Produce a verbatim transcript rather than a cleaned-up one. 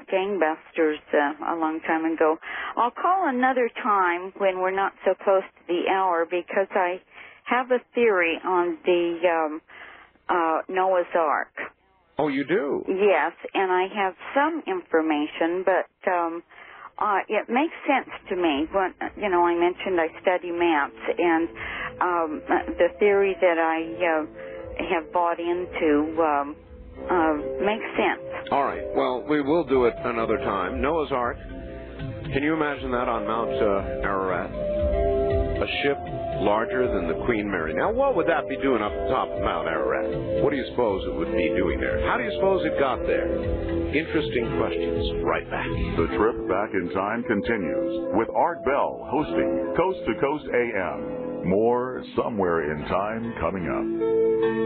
gangbusters uh, a long time ago. I'll call another time when we're not so close to the hour because I have a theory on the um, uh, Noah's Ark. Oh, you do? Yes, and I have some information, but um, uh, it makes sense to me. When, you know, I mentioned I study maps, and um, the theory that I uh, have bought into um, uh, makes sense. All right. Well, we will do it another time. Noah's Ark. Can you imagine that on Mount uh, Ararat? A ship larger than the Queen Mary. Now, what would that be doing up the top of Mount Ararat? What do you suppose it would be doing there? How do you suppose it got there? Interesting questions. Right back. The trip back in time continues with Art Bell hosting Coast to Coast A M. More Somewhere in Time coming up.